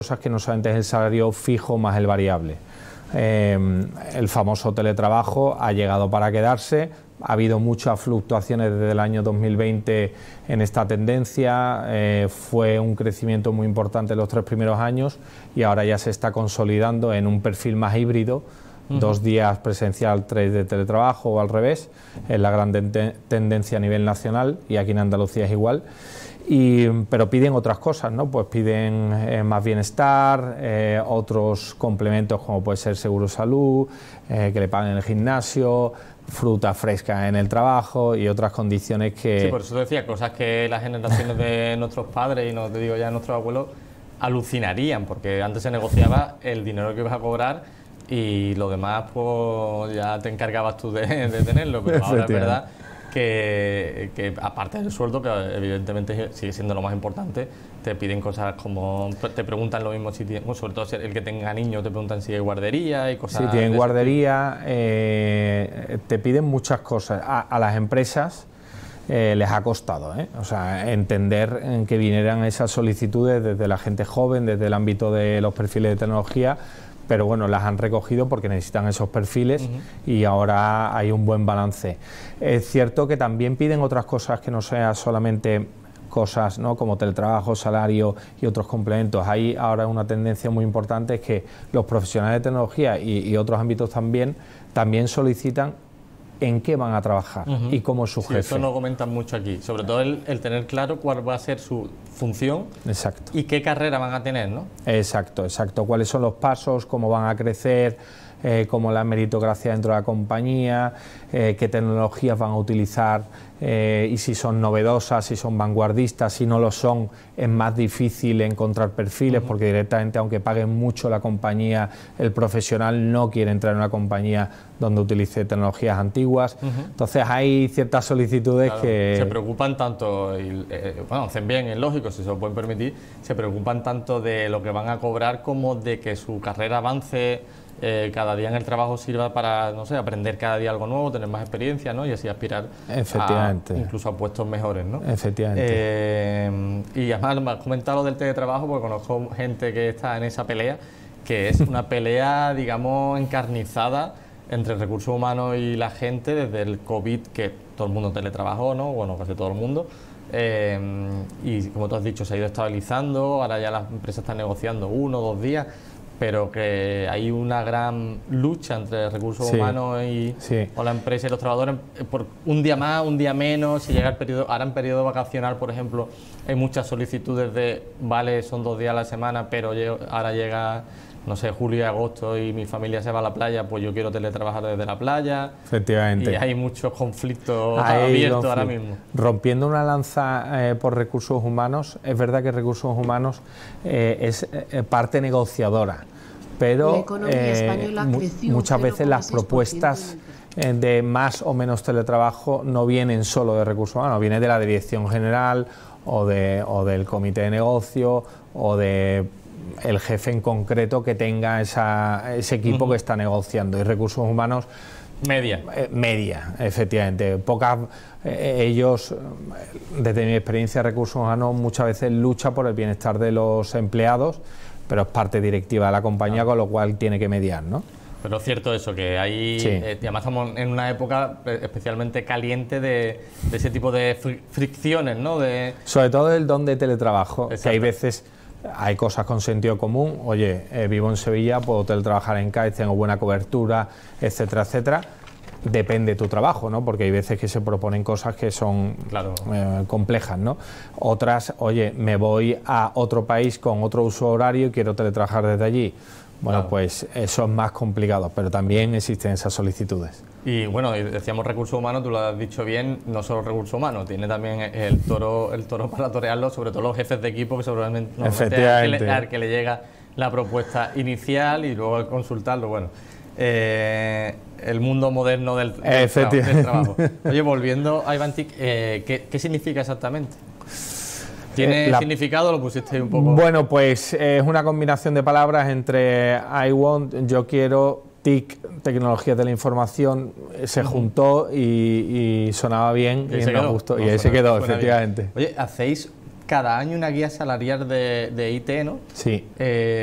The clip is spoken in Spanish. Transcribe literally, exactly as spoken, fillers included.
cosas que no solamente es el salario fijo más el variable. Eh, el famoso teletrabajo ha llegado para quedarse. Ha habido muchas fluctuaciones desde el año dos mil veinte en esta tendencia, eh, fue un crecimiento muy importante en los tres primeros años y ahora ya se está consolidando en un perfil más híbrido, uh-huh. dos días presencial, tres de teletrabajo o al revés, es la gran ten- tendencia a nivel nacional y aquí en Andalucía es igual. Y, pero piden otras cosas, ¿no? Pues piden eh, más bienestar, eh, otros complementos como puede ser seguro salud, eh, que le paguen el gimnasio, fruta fresca en el trabajo y otras condiciones que... Sí, por eso te decía, cosas que las generaciones de nuestros padres y no te digo ya nuestros abuelos alucinarían, porque antes se negociaba el dinero que ibas a cobrar y lo demás pues ya te encargabas tú de, de tenerlo, pero ahora es verdad que, que aparte del sueldo, que evidentemente sigue siendo lo más importante, te piden cosas como, te preguntan lo mismo si tienen, bueno, sobre todo el que tenga niños, te preguntan si hay guardería y cosas. Si tienen guardería, eh, te piden muchas cosas. A, a las empresas eh, les ha costado, ¿eh? O sea, entender en que vinieran esas solicitudes desde la gente joven, desde el ámbito de los perfiles de tecnología, pero bueno, las han recogido porque necesitan esos perfiles uh-huh. y ahora hay un buen balance. Es cierto que también piden otras cosas que no sea solamente cosas, ¿no?, como teletrabajo, salario y otros complementos. Hay ahora una tendencia muy importante, es que los profesionales de tecnología y, y otros ámbitos también, también solicitan en qué van a trabajar uh-huh. y cómo es su sí, jefe. Eso lo comentan mucho aquí, sobre todo el, el tener claro cuál va a ser su función. Exacto. Y qué carrera van a tener, ¿no? Exacto, exacto. Cuáles son los pasos, cómo van a crecer, eh, cómo la meritocracia dentro de la compañía, eh, qué tecnologías van a utilizar eh, y si son novedosas, si son vanguardistas, si no lo son, es más difícil encontrar perfiles uh-huh. porque directamente, aunque paguen mucho la compañía, el profesional no quiere entrar en una compañía donde utilice tecnologías antiguas. Uh-huh. Entonces hay ciertas solicitudes claro, que... Se preocupan tanto, y, eh, bueno, hacen bien, es lógico, si se lo pueden permitir, se preocupan tanto de lo que van a cobrar como de que su carrera avance, eh, cada día en el trabajo sirva para, no sé, aprender cada día algo nuevo, tener más experiencia, ¿no? Y así aspirar Efectivamente. A, incluso a puestos mejores, ¿no? Efectivamente. Eh, y además me has comentado lo del teletrabajo porque conozco gente que está en esa pelea, que es una pelea, digamos, encarnizada entre recursos humanos y la gente desde el COVID, que todo el mundo teletrabajó, ¿no? Bueno, casi todo el mundo. Eh, y como tú has dicho, se ha ido estabilizando, ahora ya las empresas están negociando uno o dos días, pero que hay una gran lucha entre recursos sí, humanos y sí. o la empresa y los trabajadores por un día más, un día menos. Si llega el periodo, ahora en periodo vacacional, por ejemplo, hay muchas solicitudes de, vale, son dos días a la semana, pero ahora llega, no sé, julio y agosto y mi familia se va a la playa, pues yo quiero teletrabajar desde la playa. Efectivamente. Y hay muchos conflictos hay abiertos conflicto. ahora mismo. Rompiendo una lanza eh, por recursos humanos, es verdad que recursos humanos eh, es eh, parte negociadora, pero eh, mu- muchas veces las propuestas eh, de más o menos teletrabajo no vienen solo de recursos humanos, vienen de la dirección general o, de, o del comité de negocio o de el jefe en concreto que tenga esa, ese equipo uh-huh. que está negociando, y recursos humanos media eh, media, efectivamente, pocas eh, ellos, desde mi experiencia, recursos humanos muchas veces lucha por el bienestar de los empleados, pero es parte directiva de la compañía, ah. con lo cual tiene que mediar, ¿no? Pero es cierto eso, que hay, sí. eh, además estamos en una época especialmente caliente de, de ese tipo de fri- fricciones, ¿no? De... Sobre todo el don de teletrabajo, que hay veces hay cosas con sentido común, oye, eh, vivo en Sevilla, puedo teletrabajar en Cádiz, tengo buena cobertura, etcétera, etcétera. Depende de tu trabajo, ¿no? Porque hay veces que se proponen cosas que son claro. eh, complejas, ¿no? Otras, oye, me voy a otro país con otro uso horario y quiero teletrabajar desde allí. Bueno, claro. pues eso es más complicado, pero también existen esas solicitudes. Y bueno, decíamos recursos humanos, tú lo has dicho bien, no solo recursos humanos, tiene también el toro el toro para torearlo, sobre todo los jefes de equipo, que seguramente no, Efectivamente. Al que, le, al que le llega la propuesta inicial y luego al consultarlo, bueno, eh, el mundo moderno del, del, tra- del trabajo. Oye, volviendo a Ivantic, eh, ¿qué, ¿qué significa exactamente? ¿Tiene eh, la, significado? ¿Lo pusiste un poco? Bueno, pues eh, es una combinación de palabras entre I want, yo quiero, T I C, tecnologías de la información, se uh-huh. juntó y, y sonaba bien y, y nos quedó. gustó. No, y ahí suena, se quedó, efectivamente. Bien. Oye, ¿hacéis cada año una guía salarial de, de I T, ¿no? Sí. Eh,